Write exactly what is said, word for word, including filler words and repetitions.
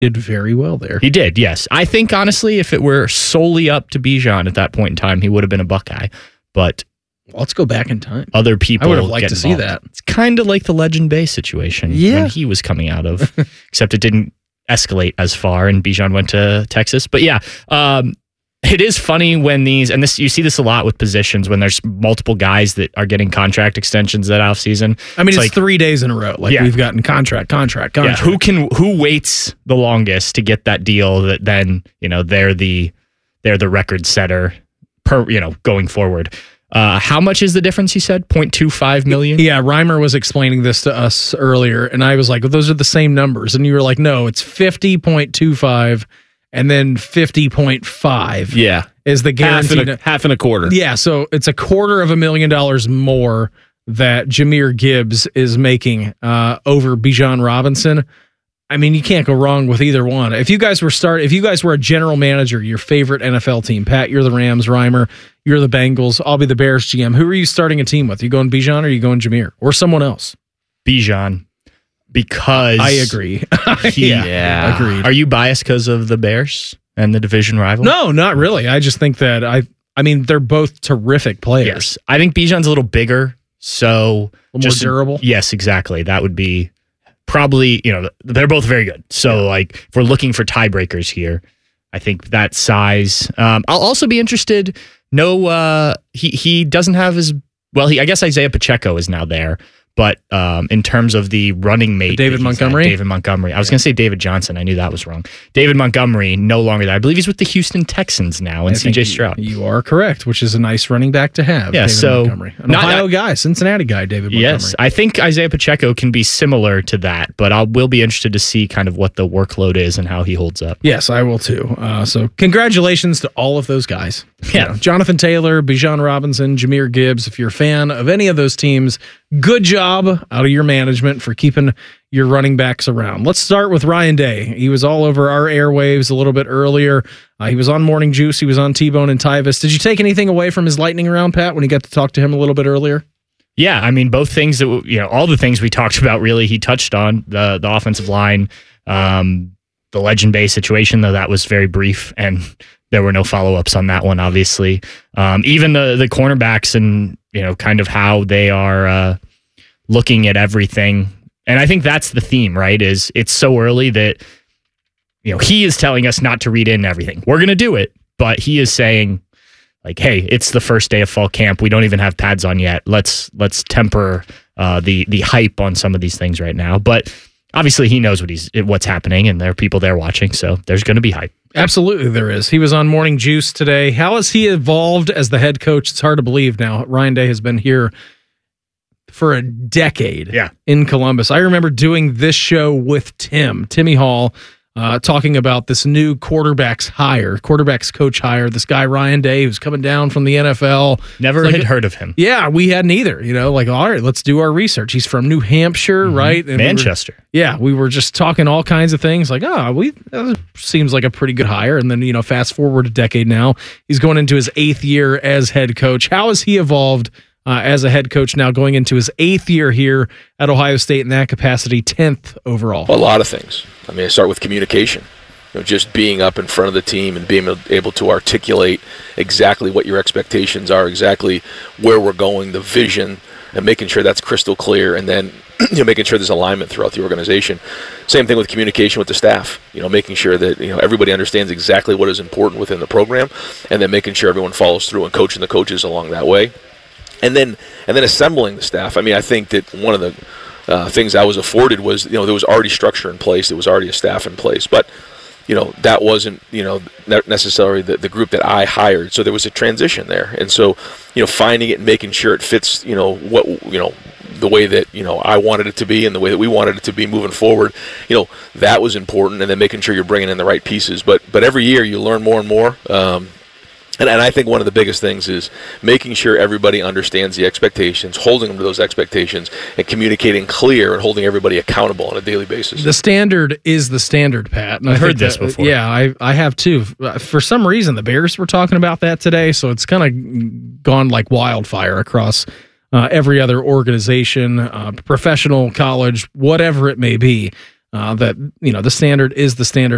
did very well there. He did, yes. I think, honestly, if it were solely up to Bijan at that point in time, he would have been a Buckeye. But let's go back in time. Other people I would have liked to involved. see that. It's kind of like the Legend Bay situation yeah. when he was coming out of, except it didn't escalate as far, and Bijan went to Texas. But yeah, um, it is funny when these, and this you see this a lot with positions when there's multiple guys that are getting contract extensions that offseason. I mean, it's, it's like, three days in a row. Like yeah. we've gotten contract, contract, contract. Yeah, who can who waits the longest to get that deal that then, you know, they're the they're the record setter per, you know, going forward. Uh, how much is the difference, you said? zero point two five million? Yeah, Reimer was explaining this to us earlier, and I was like, well, those are the same numbers. And you were like, no, it's fifty point two five and then fifty point five. Yeah. Is the guarantee. Half and, a, half and a quarter. Yeah, so it's a quarter of a million dollars more that Jahmyr Gibbs is making uh, over Bijan Robinson. I mean, you can't go wrong with either one. If you guys were start, if you guys were a general manager, your favorite N F L team, Pat, you're the Rams, Reimer, you're the Bengals, I'll be the Bears G M. Who are you starting a team with? Are you going Bijan or are you going Jahmyr or someone else? Bijan, because I agree. he, yeah, yeah, agreed. Are you biased because of the Bears and the division rival? No, not really. I just think that I. I mean, they're both terrific players. Yes, I think Bijan's a little bigger, so a little more durable. Yes, exactly. That would be. Probably, you know, they're both very good. So, like, if we're looking for tiebreakers here, I think that size. Um, I'll also be interested. No, uh, he he doesn't have his. Well, he I guess Isaiah Pacheco is now there, but um, in terms of the running mate, David Montgomery. At, David Montgomery. I was yeah. going to say David Johnson. I knew that was wrong. David Montgomery no longer there. I believe he's with the Houston Texans now, and C J Stroud. You are correct, which is a nice running back to have. Yeah, David so Montgomery. An not, Ohio guy, Cincinnati guy, David Montgomery. Yes, I think Isaiah Pacheco can be similar to that, but I will be interested to see kind of what the workload is and how he holds up. Yes, I will too. Uh, so congratulations to all of those guys. Yeah, you know, Jonathan Taylor, Bijan Robinson, Jahmyr Gibbs. If you're a fan of any of those teams, good job out of your management for keeping your running backs around. Let's start with Ryan Day. He was all over our airwaves a little bit earlier. Uh, he was on Morning Juice. He was on T-Bone and Tyvis. Did you take anything away from his lightning round, Pat, when you got to talk to him a little bit earlier? Yeah, I mean, both things that, you know, all the things we talked about, really, he touched on. The, the offensive line, um, the Legend Bay situation, though that was very brief, and there were no follow-ups on that one, obviously. Um, even the the cornerbacks and, you know, kind of how they are uh, looking at everything. And I think that's the theme, right, is it's so early that, you know, he is telling us not to read in everything. We're going to do it, but he is saying, like, hey, it's the first day of fall camp. We don't even have pads on yet. Let's let's temper uh, the the hype on some of these things right now. But obviously he knows what he's what's happening, and there are people there watching, so there's going to be hype. Absolutely there is. He was on Morning Juice today. How has he evolved as the head coach? It's hard to believe now. Ryan Day has been here for a decade yeah. in Columbus. I remember doing this show with Tim, Timmy Hall, uh, talking about this new quarterbacks hire, quarterbacks coach hire, this guy Ryan Day who's coming down from the N F L. Never like, had heard of him. Yeah, we hadn't either. You know, like, all right, let's do our research. He's from New Hampshire, mm-hmm. right? And Manchester. We were, yeah, we were just talking all kinds of things like, oh, we that seems like a pretty good hire. And then, you know, fast forward a decade now, he's going into his eighth year as head coach. How has he evolved Uh, as a head coach now going into his eighth year here at Ohio State in that capacity, tenth overall? A lot of things. I mean, I start with communication. You know, just being up in front of the team and being able to articulate exactly what your expectations are, exactly where we're going, the vision, and making sure that's crystal clear, and then you know, making sure there's alignment throughout the organization. Same thing with communication with the staff. You know, making sure that you know everybody understands exactly what is important within the program, and then making sure everyone follows through and coaching the coaches along that way. And then, and then assembling the staff. I mean, I think that one of the uh, things I was afforded was, you know, there was already structure in place. There was already a staff in place. But, you know, that wasn't, you know, necessarily the, the group that I hired. So there was a transition there. And so, you know, finding it and making sure it fits, you know, what, you know, the way that, you know, I wanted it to be and the way that we wanted it to be moving forward, you know, that was important. And then making sure you're bringing in the right pieces. But, but every year you learn more and more. Um, And, and I think one of the biggest things is making sure everybody understands the expectations, holding them to those expectations, and communicating clear and holding everybody accountable on a daily basis. The standard is the standard, Pat. And I've I heard this that, before. Yeah, I, I have too. For some reason, the Bears were talking about that today, so it's kind of gone like wildfire across uh, every other organization, uh, professional, college, whatever it may be. Uh, that, you know, the standard is the standard.